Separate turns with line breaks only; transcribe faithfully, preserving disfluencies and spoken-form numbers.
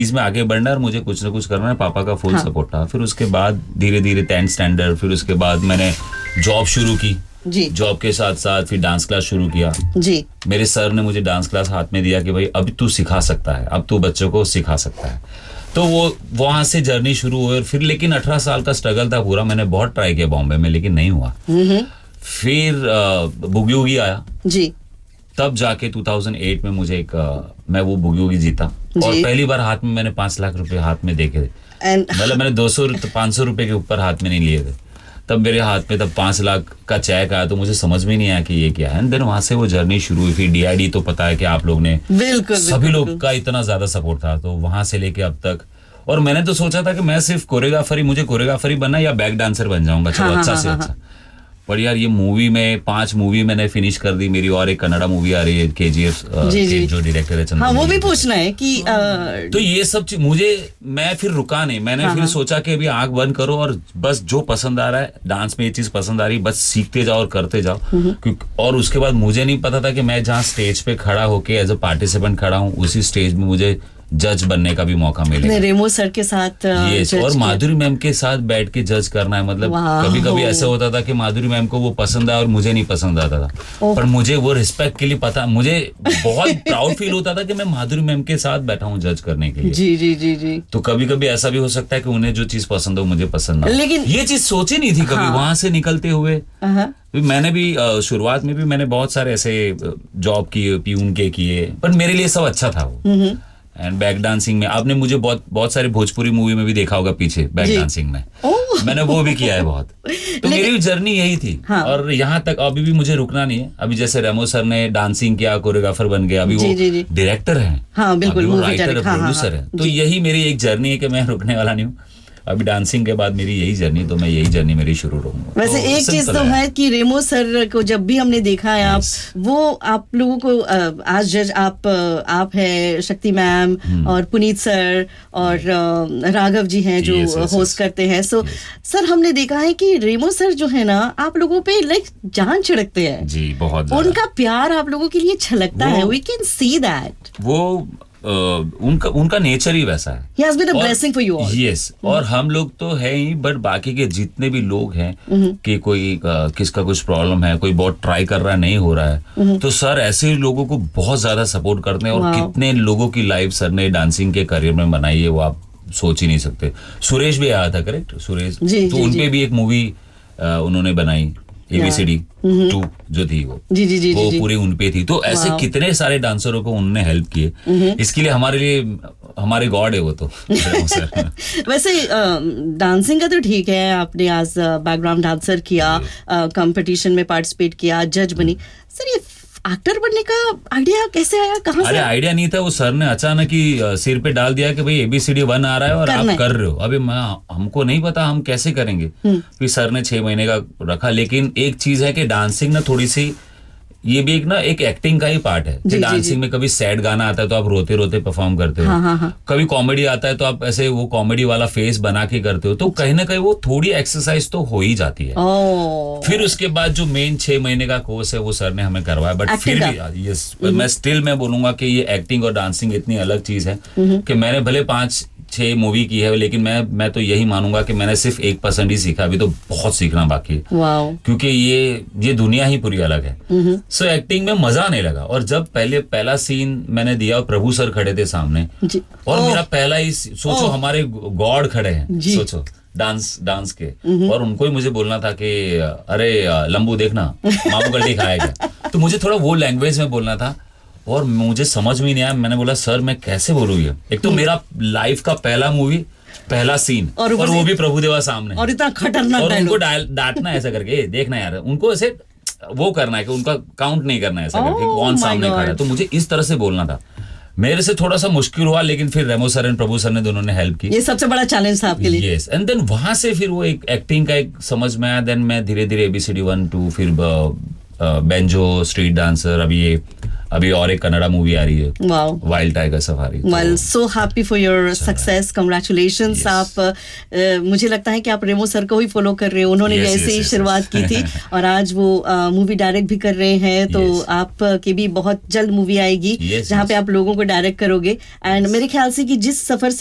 इसमें आगे बढ़ना है और मुझे कुछ ना कुछ करना है, पापा का फुल सपोर्ट था। फिर उसके बाद धीरे धीरे टेंथ स्टैंडर्ड, फिर उसके बाद मैंने जॉब शुरू की
जी।
जॉब के साथ साथ फिर डांस क्लास शुरू किया
जी।
मेरे सर ने मुझे डांस क्लास हाथ में दिया कि भाई अब तू सिखा सकता है, अब तू बच्चों को सिखा सकता है। तो वो वहां से जर्नी शुरू हुई। और फिर लेकिन अठारह साल का स्ट्रगल था पूरा, मैंने बहुत ट्राई किया बॉम्बे में लेकिन नहीं हुआ। फिर बुगी वुगी आया
जी।
तब जाके दो हज़ार आठ में मुझे एक आ, मैं वो बुगी वुगी जीता और पहली बार हाथ में मैंने पांच लाख रुपए हाथ में देखे थे। मतलब मैंने दो सौ पांच सौ रुपए के ऊपर हाथ में नहीं लिए थे। तब मेरे हाथ में तब पांच लाख का चेक आया तो मुझे समझ में नहीं आया कि ये क्या है। एंड देन वहां से वो जर्नी शुरू हुई। फिर डीआईडी तो पता है कि आप लोग ने
बिल्कुल
सभी लोग का इतना ज्यादा सपोर्ट था, तो वहां से लेके अब तक। और मैंने तो सोचा था कि मैं सिर्फ कोरियोग्राफर ही मुझे कोरियोग्राफर ही बनना या बैक डांसर बन जाऊंगा, चलो अच्छा से अच्छा। पर यार ये मूवी में पांच मूवी मैंने फिनिश कर दी मेरी, और एक कन्नड़ा मूवी आ रही है केजीएफ के जो डायरेक्टर है चंद्र।
हाँ, वो भी पूछना है कि आ...
तो ये सब चीज मुझे, मैं फिर रुका नहीं, मैंने हाँ, फिर सोचा कि अभी आंख बंद करो और बस जो पसंद आ रहा है डांस में, ये चीज पसंद आ रही है, बस सीखते जाओ और करते जाओ। और उसके बाद मुझे नहीं पता था कि मैं जहाँ स्टेज पे खड़ा होके एज अ पार्टिसिपेंट खड़ा हूँ, उसी स्टेज में मुझे जज बनने का भी मौका मिलेगा।
रेमो सर के साथ
yes, और माधुरी मैम के साथ बैठ के जज करना है। मतलब कभी कभी ऐसा होता था कि माधुरी मैम को वो पसंद आया और मुझे नहीं पसंद आता था, पर मुझे वो रिस्पेक्ट के लिए पता, मुझे बहुत प्राउड फील होता था कि मैं माधुरी मैम के साथ बैठा हूँ जज करने के लिए।
जी जी जी जी।
तो कभी कभी ऐसा भी हो सकता है कि उन्हें जो चीज पसंद हो मुझे पसंद ना, लेकिन ये चीज सोची नहीं थी कभी। वहां से निकलते हुए मैंने भी शुरुआत में भी मैंने बहुत सारे ऐसे जॉब किए, प्यून के किए, पर मेरे लिए सब अच्छा था वो। एंड बैक डांसिंग में आपने मुझे बहुत बहुत सारे भोजपुरी मूवी में भी देखा होगा पीछे बैक डांसिंग में, मैंने वो भी किया है बहुत। तो मेरी जर्नी यही थी। हाँ। और यहाँ तक अभी भी मुझे रुकना नहीं है। अभी जैसे रेमो सर ने डांसिंग किया, कोरियोग्राफर बन गया, अभी वो डायरेक्टर हैं,
हाँ, बिल्कुल,
वो राइटर है, प्रोड्यूसर है। तो यही मेरी एक जर्नी है कि मैं रुकने वाला नहीं हूँ। अभी डांसिंग के बाद मेरी यही जर्नी, तो मैं यही जर्नी मेरी शुरू रहूंगा।
वैसे तो एक चीज तो है कि रेमो सर को जब भी हमने देखा है, आप वो आप लोगों को आज जज आप आप है, शक्ति मैम और पुनीत सर और राघव जी हैं जो होस्ट करते हैं। सो सर हमने देखा है कि रेमो सर जो है ना, आप लोगों पे लाइक जान छिड़कते हैं जी, बहुत उनका प्यार आप लोगों के लिए छलकता है। We can see that.
वो Uh, उनका उनका नेचर ही वैसा है।
He has been a blessing for you all.
Yes, और हम लोग तो है ही, बट बाकी के जितने भी लोग हैं mm-hmm. कि कोई uh, किसका कुछ प्रॉब्लम है, कोई बहुत ट्राई कर रहा है, नहीं हो रहा है, mm-hmm. तो सर ऐसे लोगों को बहुत ज्यादा सपोर्ट करते हैं। और wow. कितने लोगों की लाइफ सर ने डांसिंग के करियर में बनाई है, वो आप सोच ही नहीं सकते। सुरेश भी आया था, करेक्ट, सुरेश जी, तो जी, उनपे जी. भी एक मूवी उन्होंने बनाई, एबीसीडी टू जो थी वो
जी जी जी
वो
जी
पूरी उनपे थी। तो ऐसे कितने सारे डांसरों को उन्होंने हेल्प किए। इसके लिए हमारे लिए हमारे गॉड है वो तो।
वैसे डांसिंग का तो ठीक है, आपने आज बैकग्राउंड डांसर किया, कंपटीशन में पार्टिसिपेट किया, जज बनी। सर ये एक्टर बनने का आइडिया कैसे आया, कहाँ से?
अरे आइडिया नहीं था, वो सर ने अचानक ही सिर पे डाल दिया कि भाई एबीसीडी वन आ रहा है और आप कर रहे हो। अभी मैं हमको नहीं पता हम कैसे करेंगे। फिर सर ने छह महीने का रखा। लेकिन एक चीज है कि डांसिंग ना थोड़ी सी, ये भी एक ना एक एक्टिंग का ही पार्ट है कि डांसिंग में कभी सैड गाना आता है तो आप रोते रोते परफॉर्म करते हो, हाँ, हाँ, हाँ. कभी कॉमेडी आता है तो आप ऐसे वो कॉमेडी वाला फेस बना के करते हो। तो कहीं ना कहीं वो थोड़ी एक्सरसाइज तो हो ही जाती है। फिर उसके बाद जो मेन छह महीने का कोर्स है वो सर ने हमें करवाया। बट फिर भी यस, मैं स्टिल मैं बोलूंगा कि ये एक्टिंग और डांसिंग इतनी अलग चीज है कि मैंने भले पांच छह मूवी की है, लेकिन मैं मैं तो यही मानूंगा कि मैंने सिर्फ एक परसेंट ही सीखा, अभी तो बहुत सीखना बाकी है। क्योंकि ये ये दुनिया ही पूरी अलग है। सो so, एक्टिंग में मजा आने लगा। और जब पहले पहला सीन मैंने दिया और प्रभु सर खड़े थे सामने और मेरा पहला ही, सोचो हमारे गॉड खड़े हैं, सोचो डांस डांस के, और उनको ही मुझे बोलना था कि अरे लंबू देखना मामू गड्डी खाएगा। तो मुझे थोड़ा वो लैंग्वेज में बोलना था और मुझे समझ में नहीं आया। मैंने बोला सर मैं कैसे बोलूँ ये, एक तो मेरा लाइफ का पहला मूवी, पहला सीन, और, और वो भी प्रभुदेवा सामने,
और इतना खतरनाक, और
उनको डांटना ऐसा करके, देखना यार उनको ऐसे वो करना है कि उनका काउंट नहीं करना है ऐसा करके, कौन सामने खड़ा है। तो मुझे इस तरह से बोलना था, मेरे से थोड़ा सा मुश्किल हुआ। लेकिन फिर रेमो सर एंड प्रभु सर ने दोनों ने हेल्प की।
ये सबसे बड़ा चैलेंज था आपके लिए।
यस, एंड देन वहां से फिर वो एक एक्टिंग का एक समझ में आया। देन मैं धीरे धीरे एबीसीडी वन टू, फिर बेंजो, स्ट्रीट डांसर, अभी ये अभी और एक कन्नड़ा मूवी आ रही है,
wow,
wild tiger safari.
Well so happy for your success, congratulations. आप uh, मुझे लगता है कि आप रेमो सर को ही फॉलो कर रहे हो, उन्होंने
yes,
भी ऐसे
yes,
ही
yes,
शुरुआत
yes.
की थी और आज वो मूवी uh, डायरेक्ट भी कर रहे हैं, तो
yes.
आप की भी बहुत जल्द मूवी आएगी
yes,
जहाँ
yes.
पे आप लोगों को डायरेक्ट करोगे। And yes. मेरे ख्याल से कि जिस सफर